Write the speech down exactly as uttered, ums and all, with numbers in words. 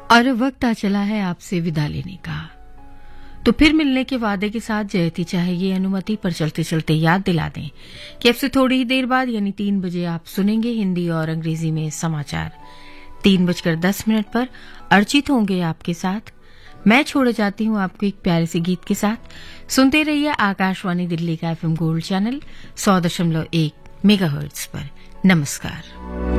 और वक्त आ चला है आपसे विदा लेने का। तो फिर मिलने के वादे के साथ जयती चाहेगी अनुमति, पर चलते चलते याद दिला दें कि अब से थोड़ी ही देर बाद यानी तीन बजे आप सुनेंगे हिंदी और अंग्रेजी में समाचार। तीन बजकर दस मिनट पर अर्चित होंगे आपके साथ। मैं छोड़ जाती हूँ आपको एक प्यारे से गीत के साथ। सुनते रहिए आकाशवाणी दिल्ली का एफएम गोल्ड चैनल सौ दशमलव एक मेगाहर्ट्ज पर। नमस्कार।